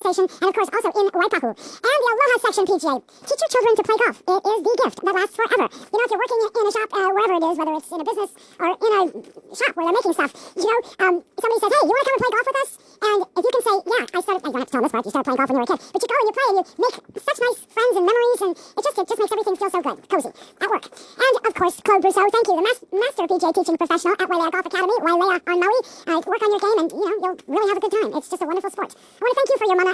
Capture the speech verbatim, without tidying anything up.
Station, and of course also in Waipahu. And the Aloha Section P G A. Teach your children to play golf. It is the gift that lasts forever. You know, if you're working in a shop, uh, wherever it is, whether it's in a business or in a shop where they're making stuff, you know, um, somebody says, hey, you want to come and play golf with us? And if you can say, yeah, I started, I don't have to tell them this part, you started playing golf when you were a kid, but you go and you play and you make such nice friends and memories, and it just, it just makes everything feel so good, cozy, at work. And of course, Claude Brousseau, thank you, the mas- master P G A teaching professional at Wailea Golf Academy, Wailea on Maui. Uh, work on your game and, you know, you'll really have a good time. It's just a wonderful sport. I want to thank you for your mana